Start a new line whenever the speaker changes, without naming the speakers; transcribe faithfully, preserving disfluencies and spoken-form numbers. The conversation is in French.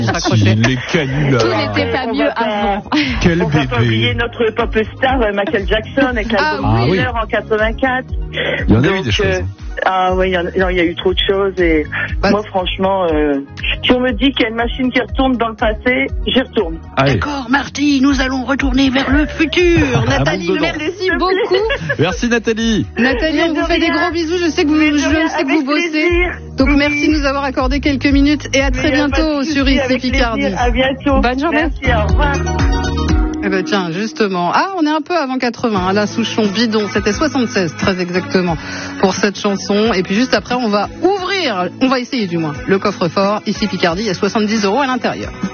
Les canulars.
Tout n'était pas mieux avant.
Quel
On va pas oublier
bébé.
notre pop star Michael Jackson avec l'album
Ah,
oui.
Thriller en quatre-vingt-quatre.
Il y en a eu
Donc,
des choses.
euh, ah oui, il y, en a- non, il y a eu trop de choses et
Bah,
moi franchement, euh, si on me dit qu'il y a une machine qui retourne dans le passé, j'y retourne.
Allez,
D'accord, Marty, nous allons retourner vers le futur.
Nathalie,
dedans.
merci beaucoup.
merci Nathalie.
Nathalie, on
Mais
vous
de
fait des
rien.
gros bisous. Je sais que vous,
Mais de
je
rien,
sais que
avec
vous bossez.
plaisir.
Donc
Oui.
merci de nous avoir accordé quelques minutes et à
Mais
très
y a pas de
bientôt
souci,
sur Ici
avec
Picardie.
plaisir. À bientôt.
Bonne journée.
Merci, au revoir.
Eh ben tiens, justement. Ah, on est un peu avant quatre-vingts. Alain Souchon, Bidon, c'était soixante-seize, très exactement, pour cette chanson. Et puis juste après, on va ouvrir, on va essayer du moins, le coffre-fort. Ici Picardie, il y a soixante-dix euros à l'intérieur.